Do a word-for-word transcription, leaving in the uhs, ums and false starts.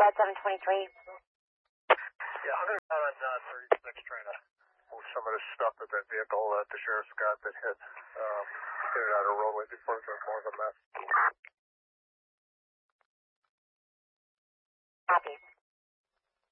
Quad seven twenty-three. Yeah, I'm going to be out on uh, thirty-six trying to move some of the stuff that that vehicle that the sheriff's got that hit, um, get it out of the roadway before it goes more of a mess. Copy.